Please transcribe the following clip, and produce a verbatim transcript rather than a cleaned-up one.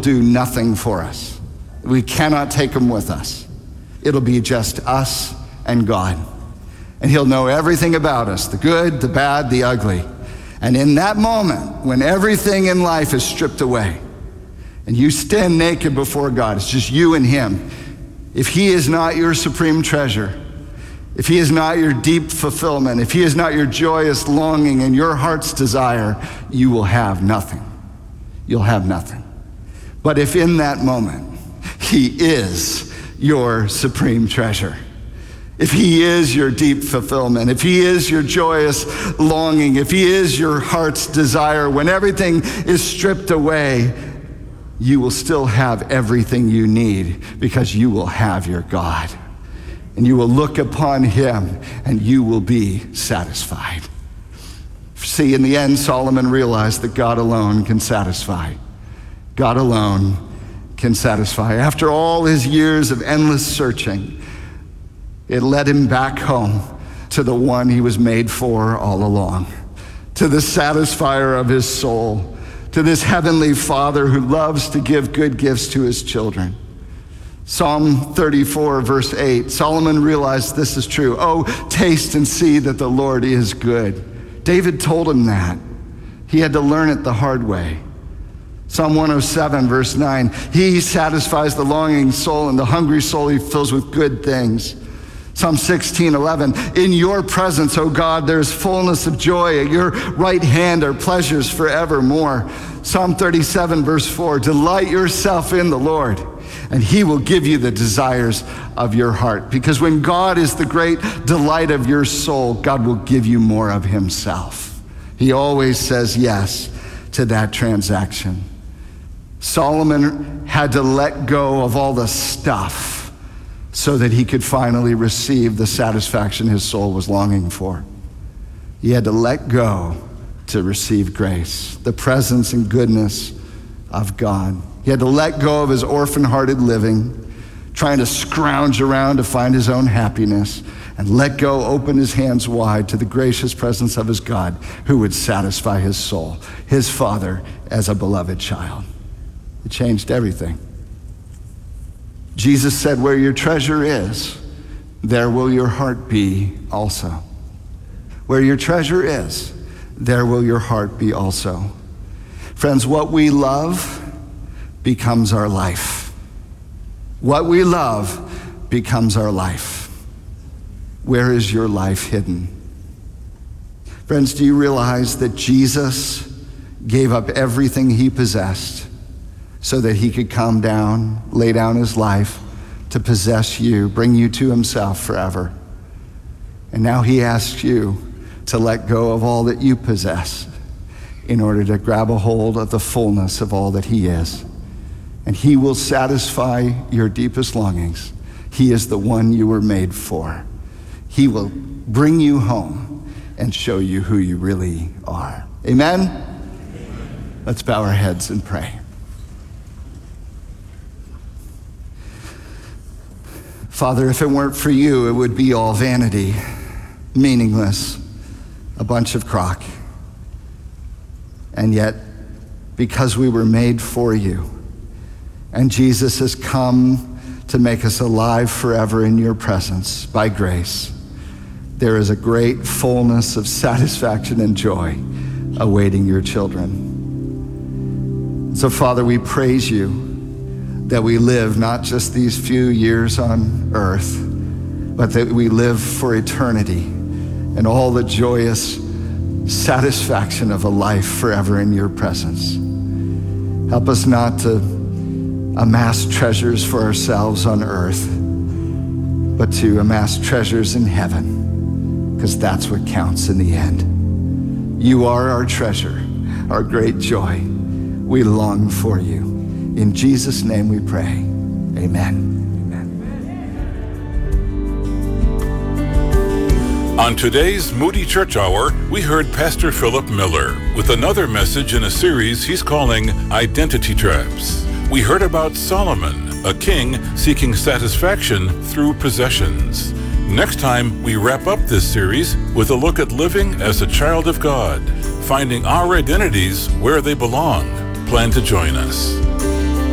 do nothing for us. We cannot take him with us. It'll be just us and God. And he'll know everything about us, the good, the bad, the ugly. And in that moment, when everything in life is stripped away, and you stand naked before God, it's just you and him. If he is not your supreme treasure, if he is not your deep fulfillment, if he is not your joyous longing and your heart's desire, you will have nothing. You'll have nothing. But if in that moment, he is your supreme treasure, if he is your deep fulfillment, if he is your joyous longing, if he is your heart's desire, when everything is stripped away, you will still have everything you need because you will have your God. And you will look upon him and you will be satisfied. See, in the end, Solomon realized that God alone can satisfy. God alone can satisfy. After all his years of endless searching, it led him back home to the one he was made for all along, to the satisfier of his soul, to this heavenly Father who loves to give good gifts to his children. Psalm thirty-four, verse eight, Solomon realized this is true. Oh, taste and see that the Lord is good. David told him that. He had to learn it the hard way. Psalm one oh seven, verse nine, he satisfies the longing soul, and the hungry soul he fills with good things. Psalm sixteen, eleven, in your presence, O God, there is fullness of joy. At your right hand are pleasures forevermore. Psalm thirty-seven, verse four, delight yourself in the Lord, and he will give you the desires of your heart. Because when God is the great delight of your soul, God will give you more of himself. He always says yes to that transaction. Solomon had to let go of all the stuff so that he could finally receive the satisfaction his soul was longing for. He had to let go to receive grace, the presence and goodness of God. He had to let go of his orphan-hearted living, trying to scrounge around to find his own happiness, and let go, open his hands wide to the gracious presence of his God who would satisfy his soul, his Father as a beloved child. It changed everything. Jesus said, where your treasure is, there will your heart be also. Where your treasure is, there will your heart be also. Friends, what we love becomes our life. What we love becomes our life. Where is your life hidden? Friends, do you realize that Jesus gave up everything he possessed so that he could come down, lay down his life to possess you, bring you to himself forever? And now he asks you to let go of all that you possess in order to grab a hold of the fullness of all that he is. And he will satisfy your deepest longings. He is the one you were made for. He will bring you home and show you who you really are. Amen? Amen. Let's bow our heads and pray. Father, if it weren't for you, it would be all vanity, meaningless, a bunch of crock. And yet, because we were made for you, and Jesus has come to make us alive forever in your presence by grace, there is a great fullness of satisfaction and joy awaiting your children. So, Father, we praise you that we live not just these few years on earth, but that we live for eternity and all the joyous satisfaction of a life forever in your presence. Help us not to amass treasures for ourselves on earth, but to amass treasures in heaven, because that's what counts in the end. You are our treasure, our great joy. We long for you. In Jesus' name we pray, amen. Amen. On today's Moody Church Hour, we heard Pastor Philip Miller with another message in a series he's calling Identity Traps. We heard about Solomon, a king seeking satisfaction through possessions. Next time, we wrap up this series with a look at living as a child of God, finding our identities where they belong. Plan to join us.